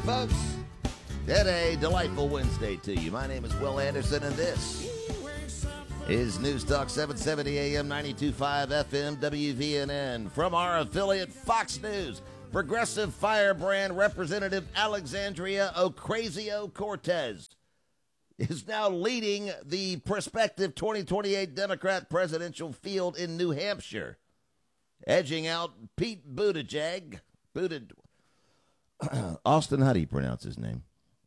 folks. And a delightful Wednesday to you. My name is Will Anderson, and this is News Talk 770 AM 92.5 FM WVNN. From our affiliate Fox News, Progressive Firebrand Representative Alexandria Ocasio-Cortez is now leading the prospective 2028 Democrat presidential field in New Hampshire, edging out Pete Buttigieg. Austin, how do you pronounce his name?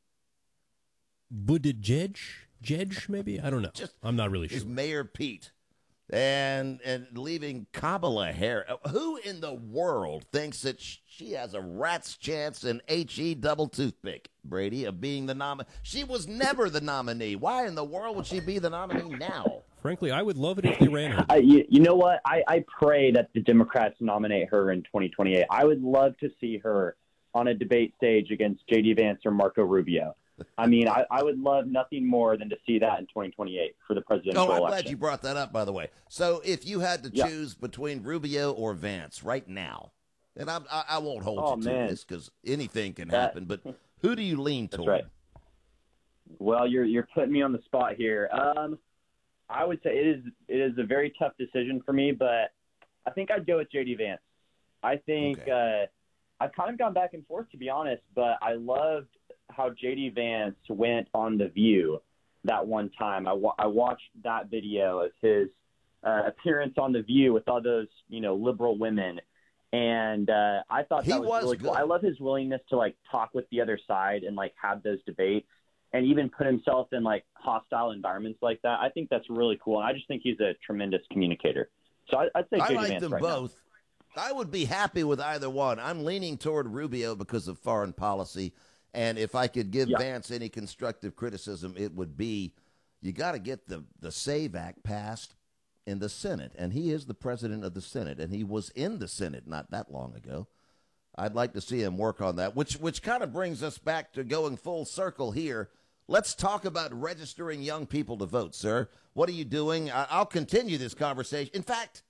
Buttigieg? Maybe? I don't know. I'm not really sure. Is Mayor Pete. And leaving Kamala Harris. Who in the world thinks that she has a rat's chance in H-E double toothpick, Brady, of being the nominee? She was never the nominee. Why in the world would she be the nominee now? Frankly, I would love it if they ran her. You know what? I pray that the Democrats nominate her in 2028. I would love to see her on a debate stage against J.D. Vance or Marco Rubio. I mean, I would love nothing more than to see that in 2028 for the presidential election. I'm glad you brought that up, by the way. So if you had to choose between Rubio or Vance right now, and I won't hold you to this because anything can happen, but who do you lean toward? That's right. Well, you're putting me on the spot here. I would say it is a very tough decision for me, but I think I'd go with J.D. Vance. I think I've kind of gone back and forth, to be honest, but I loved how J.D. Vance went on The View that one time. I watched that video of his appearance on The View with all those, liberal women, and I thought that was really cool. I love his willingness to, talk with the other side and, have those debates and even put himself in, hostile environments like that. I think that's really cool, and I just think he's a tremendous communicator. So I'd say J.D. Vance right now. I like them both. I would be happy with either one. I'm leaning toward Rubio because of foreign policy. And if I could give Vance any constructive criticism, it would be you got to get the SAVE Act passed in the Senate. And he is the president of the Senate, and he was in the Senate not that long ago. I'd like to see him work on that, which kind of brings us back to going full circle here. Let's talk about registering young people to vote, sir. What are you doing? I'll continue this conversation. In fact,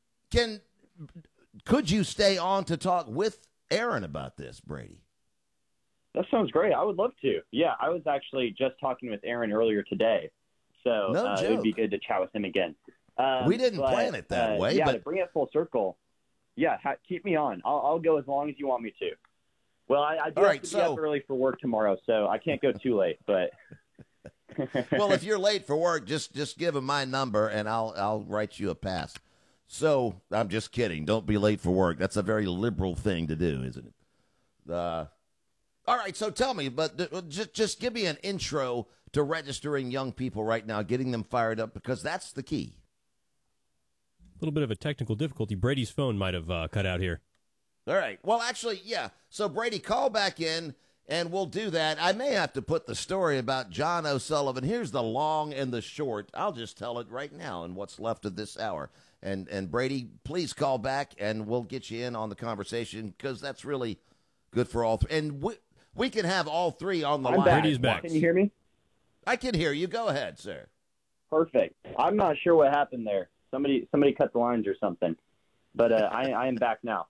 could you stay on to talk with Aaron about this, Brady? That sounds great. I would love to. Yeah, I was actually just talking with Aaron earlier today, so it would be good to chat with him again. We didn't plan it that way. Yeah, but to bring it full circle, keep me on. I'll go as long as you want me to. Well, I do have to be up early for work tomorrow, so I can't go too late. But well, if you're late for work, just give him my number, and I'll write you a pass. So I'm just kidding. Don't be late for work. That's a very liberal thing to do, isn't it? All right, so tell me, but just give me an intro to registering young people right now, getting them fired up, because that's the key. A little bit of a technical difficulty. Brady's phone might have cut out here. All right. Well, actually, yeah. So, Brady, call back in, and we'll do that. I may have to put the story about John O'Sullivan. Here's the long and the short. I'll just tell it right now in what's left of this hour. And Brady, please call back, and we'll get you in on the conversation, because that's really good for all three. And we can have all three on the line. Brady's back. Can you hear me? I can hear you. Go ahead, sir. Perfect. I'm not sure what happened there. Somebody cut the lines or something. But I am back now.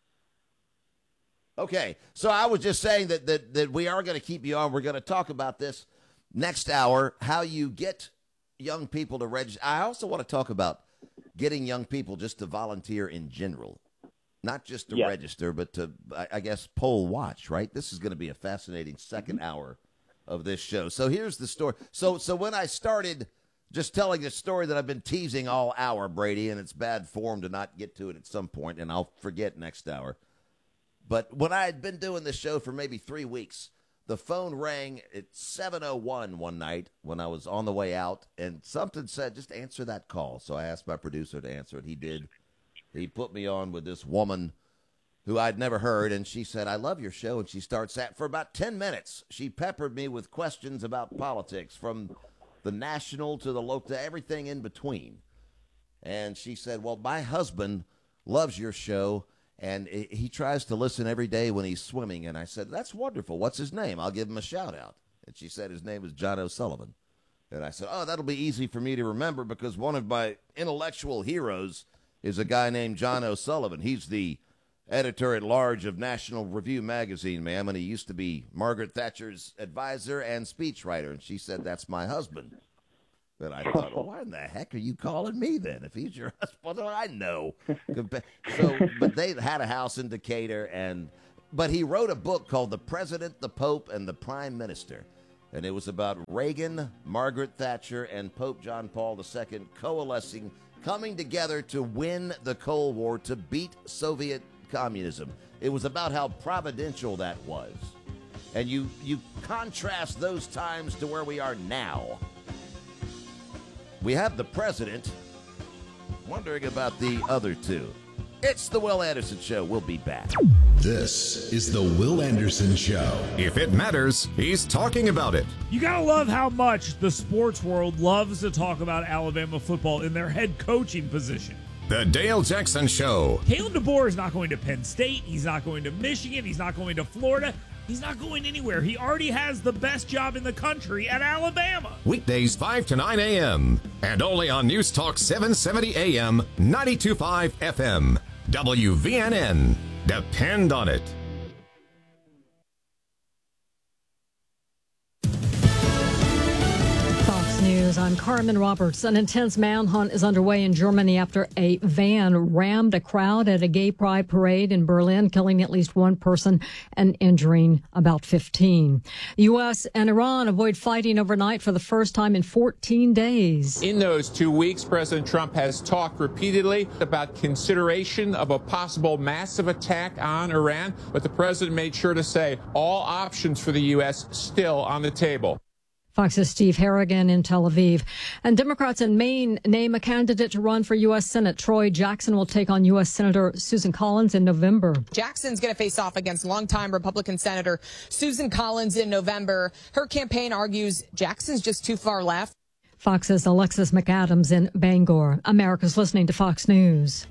Okay. So I was just saying that we are going to keep you on. We're going to talk about this next hour, how you get young people to register. I also want to talk about getting young people just to volunteer in general. Not just to register, but to, I guess, poll watch, right? This is going to be a fascinating second hour of this show. So here's the story. So when I started just telling the story that I've been teasing all hour, Brady, and it's bad form to not get to it at some point, and I'll forget next hour. But when I had been doing this show for maybe 3 weeks, the phone rang at 7:01 one night when I was on the way out, and something said, just answer that call. So I asked my producer to answer it. He did. He put me on with this woman who I'd never heard, and she said, I love your show. And she starts at, for about 10 minutes, she peppered me with questions about politics, from the national to the local, to everything in between. And she said, well, my husband loves your show, and he tries to listen every day when he's swimming. And I said, that's wonderful. What's his name? I'll give him a shout out. And she said his name is John O'Sullivan. And I said, oh, that'll be easy for me to remember, because one of my intellectual heroes is a guy named John O'Sullivan. He's the editor-at-large of National Review magazine, ma'am, and he used to be Margaret Thatcher's advisor and speechwriter, and she said, that's my husband. But I thought, well, why in the heck are you calling me then? If he's your husband, what do I know? But they had a house in Decatur, but he wrote a book called The President, the Pope, and the Prime Minister. And it was about Reagan, Margaret Thatcher, and Pope John Paul II coalescing, coming together to win the Cold War, to beat Soviet communism. It was about how providential that was. And you contrast those times to where we are now. We have the president, wondering about the other two. It's the Will Anderson Show. We'll be back. This is the Will Anderson Show. If it matters, he's talking about it. You gotta love how much the sports world loves to talk about Alabama football in their head coaching position. The Dale Jackson Show. Kalen DeBoer is not going to Penn State. He's not going to Michigan. He's not going to Florida. He's not going anywhere. He already has the best job in the country at Alabama. Weekdays 5 to 9 a.m. And only on News Talk 770 a.m., 92.5 FM. WVNN. Depend on it. Fox News, I'm Carmen Roberts. An intense manhunt is underway in Germany after a van rammed a crowd at a gay pride parade in Berlin, killing at least one person and injuring about 15. The U.S. and Iran avoid fighting overnight for the first time in 14 days. In those 2 weeks, President Trump has talked repeatedly about consideration of a possible massive attack on Iran, but the president made sure to say all options for the U.S. still on the table. Fox's Steve Harrigan in Tel Aviv. And Democrats in Maine name a candidate to run for U.S. Senate. Troy Jackson will take on U.S. Senator Susan Collins in November. Jackson's going to face off against longtime Republican Senator Susan Collins in November. Her campaign argues Jackson's just too far left. Fox's Alexis McAdams in Bangor. America's listening to Fox News.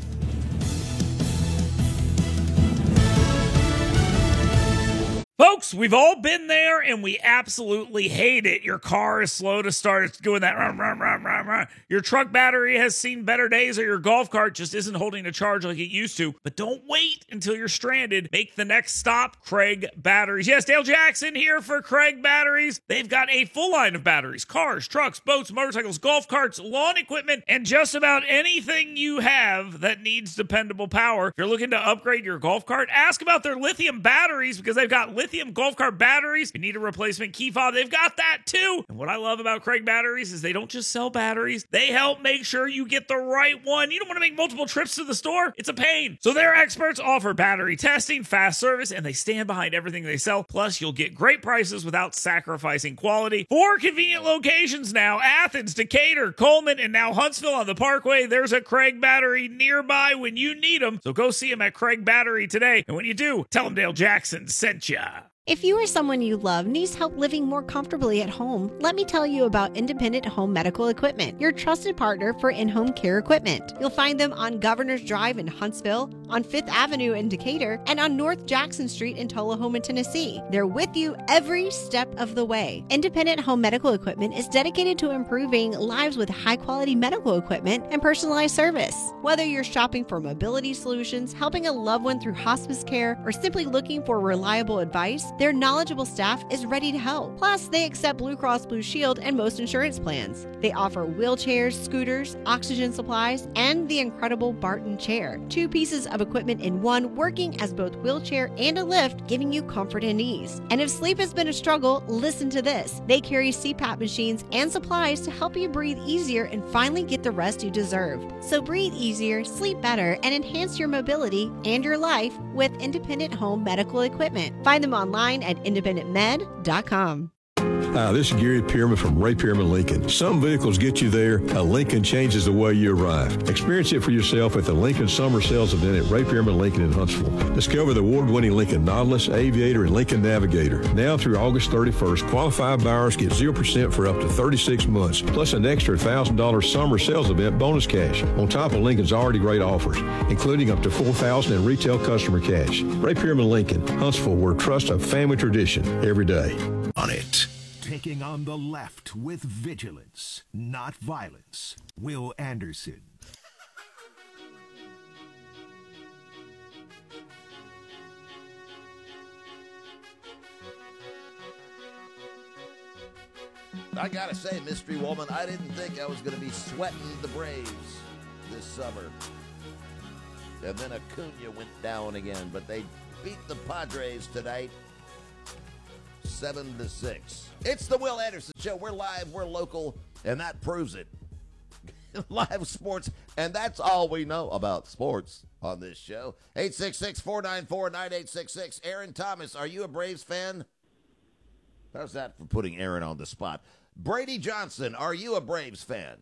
Folks, we've all been there and we absolutely hate it. Your car is slow to start. It's doing that rum, rum, rum, rum, rum. Your truck battery has seen better days, or your golf cart just isn't holding a charge like it used to. But don't wait until you're stranded. Make the next stop, Craig Batteries. Yes, Dale Jackson here for Craig Batteries. They've got a full line of batteries: cars, trucks, boats, motorcycles, golf carts, lawn equipment, and just about anything you have that needs dependable power. If you're looking to upgrade your golf cart, ask about their lithium batteries, because they've got lithium golf cart batteries. If you need a replacement key fob, they've got that too. And what I love about Craig Batteries is they don't just sell batteries. They help make sure you get the right one. You don't want to make multiple trips to the store. It's a pain. So their experts offer battery testing, fast service, and they stand behind everything they sell. Plus, you'll get great prices without sacrificing quality. 4 convenient locations now: Athens, Decatur, Coleman, and now Huntsville on the Parkway. There's a Craig Battery nearby when you need them. So go see them at Craig Battery today. And when you do, tell them Dale Jackson sent ya. If you or someone you love needs help living more comfortably at home, let me tell you about Independent Home Medical Equipment, your trusted partner for in-home care equipment. You'll find them on Governor's Drive in Huntsville, on 5th Avenue in Decatur, and on North Jackson Street in Tullahoma, Tennessee. They're with you every step of the way. Independent Home Medical Equipment is dedicated to improving lives with high-quality medical equipment and personalized service. Whether you're shopping for mobility solutions, helping a loved one through hospice care, or simply looking for reliable advice, their knowledgeable staff is ready to help. Plus, they accept Blue Cross Blue Shield and most insurance plans. They offer wheelchairs, scooters, oxygen supplies, and the incredible Barton chair. 2 pieces of equipment in one, working as both wheelchair and a lift, giving you comfort and ease. And if sleep has been a struggle, listen to this. They carry CPAP machines and supplies to help you breathe easier and finally get the rest you deserve. So breathe easier, sleep better, and enhance your mobility and your life with Independent Home Medical Equipment. Find them online at independentmed.com. Hi, this is Gary Pierman from Ray Pierman Lincoln. Some vehicles get you there. A Lincoln changes the way you arrive. Experience it for yourself at the Lincoln Summer Sales Event at Ray Pierman Lincoln in Huntsville. Discover the award-winning Lincoln Nautilus, Aviator, and Lincoln Navigator. Now through August 31st, qualified buyers get 0% for up to 36 months, plus an extra $1,000 Summer Sales Event bonus cash, on top of Lincoln's already great offers, including up to $4,000 in retail customer cash. Ray Pierman Lincoln, Huntsville, where trust a family tradition every day. On it. Taking on the left with vigilance, not violence. Will Anderson. I gotta say, Mystery Woman, I didn't think I was going to be sweating the Braves this summer. And then Acuna went down again, but they beat the Padres tonight 7-6. It's the Will Anderson Show. We're live, we're local, and that proves it. Live sports, and that's all we know about sports on this show. 866-494-9866. Aaron Thomas, are you a Braves fan? How's that for putting Aaron on the spot? Brady Johnson, are you a Braves fan?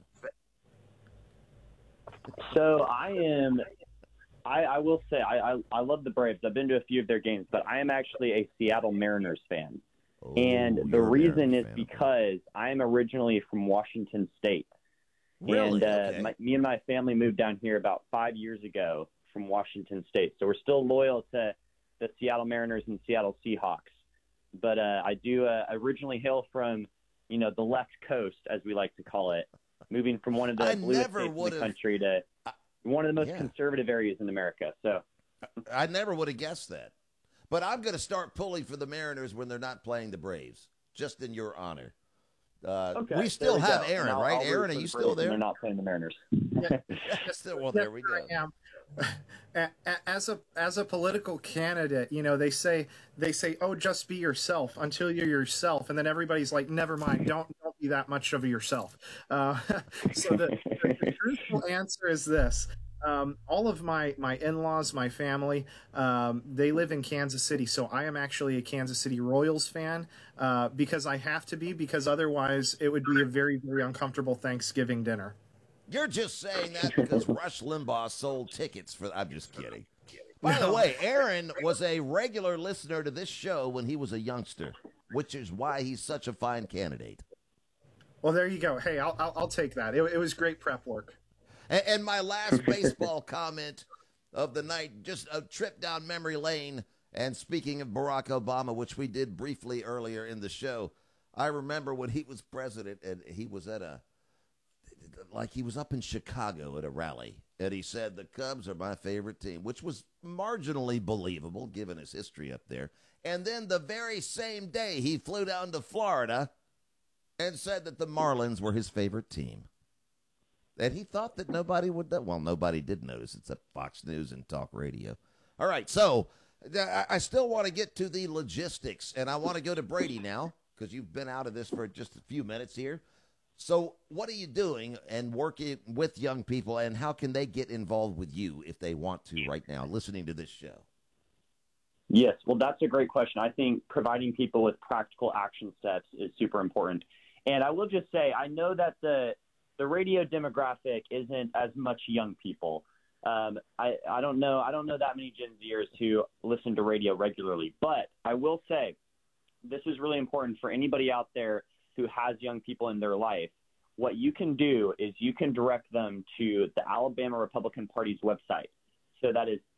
So I am. I will say I love the Braves. I've been to a few of their games, but I am actually a Seattle Mariners fan. Oh, and the reason is because I am originally from Washington State. Really? And me and my family moved down here about 5 years ago from Washington State. So we're still loyal to the Seattle Mariners and Seattle Seahawks. But I do originally hail from, the left coast, as we like to call it, moving from one of the bluest states in the country to one of the most conservative areas in America. So I never would have guessed that. But I'm going to start pulling for the Mariners when they're not playing the Braves, just in your honor. Okay, we still have go. Aaron, right? Aaron, are you still there? They're not playing the Mariners. Well, there we go. As a political candidate, they say, oh, just be yourself until you're yourself, and then everybody's like, never mind, don't be that much of yourself. So the truthful answer is this. All of my in-laws, my family, they live in Kansas City, so I am actually a Kansas City Royals fan because I have to be, because otherwise it would be a very, very uncomfortable Thanksgiving dinner. You're just saying that because Rush Limbaugh sold tickets for. I'm just kidding. By the way, Aaron was a regular listener to this show when he was a youngster, which is why he's such a fine candidate. Well, there you go. Hey, I'll take that. It was great prep work. And my last baseball comment of the night, just a trip down memory lane. And speaking of Barack Obama, which we did briefly earlier in the show, I remember when he was president and he was he was up in Chicago at a rally, and he said, the Cubs are my favorite team, which was marginally believable given his history up there. And then the very same day, he flew down to Florida and said that the Marlins were his favorite team. And he thought that nobody would know. Well, nobody did notice. It's at Fox News and Talk Radio. All right, so I still want to get to the logistics, and I want to go to Brady now because you've been out of this for just a few minutes here. So what are you doing and working with young people, and how can they get involved with you if they want to right now, listening to this show? Yes, well, that's a great question. I think providing people with practical action steps is super important. And I will just say, I know that the radio demographic isn't as much young people. I don't know that many Gen Zers who listen to radio regularly, but I will say this is really important for anybody out there who has young people in their life. What you can do is you can direct them to the Alabama Republican Party's website. So that is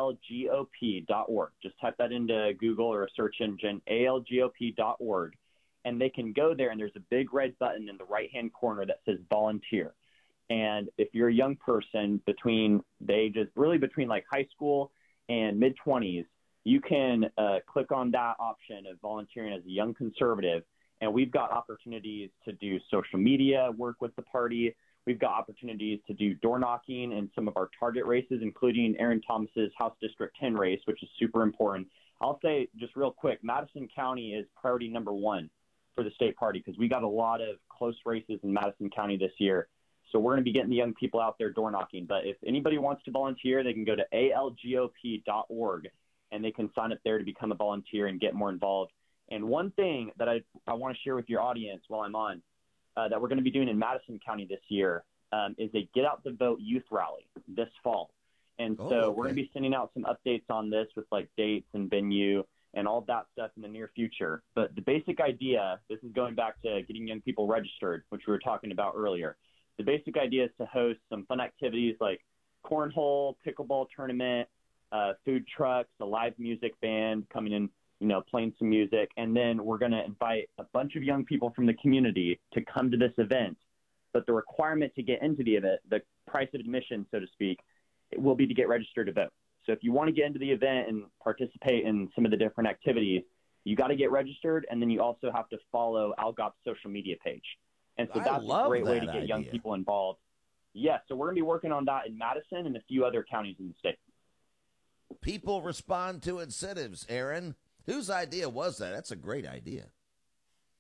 algop.org. Just type that into Google or a search engine, algop.org. And they can go there, and there's a big red button in the right-hand corner that says volunteer. And if you're a young person between the ages, really between like high school and mid-20s, you can click on that option of volunteering as a young conservative. And we've got opportunities to do social media work with the party. We've got opportunities to do door knocking in some of our target races, including Aaron Thomas's House District 10 race, which is super important. I'll say just real quick, Madison County is priority number one for the state party because we got a lot of close races in Madison County this year. So we're going to be getting the young people out there door knocking. But if anybody wants to volunteer, they can go to algop.org, and they can sign up there to become a volunteer and get more involved. And one thing that I want to share with your audience while I'm on that we're going to be doing in Madison County this year is a Get Out the Vote youth rally this fall. And so we're going to be sending out some updates on this with like dates and venue and all that stuff in the near future. But the basic idea, this is going back to getting young people registered, which we were talking about earlier. The basic idea is to host some fun activities like cornhole, pickleball tournament, food trucks, a live music band coming in, playing some music. And then we're going to invite a bunch of young people from the community to come to this event. But the requirement to get into the event, the price of admission, so to speak, it will be to get registered to vote. So if you want to get into the event and participate in some of the different activities, You got to get registered, and then you also have to follow Algott's social media page. And so that's a great way to get young people involved. Yes, so we're going to be working on that in Madison and a few other counties in the state. People respond to incentives, Aaron. Whose idea was that? That's a great idea.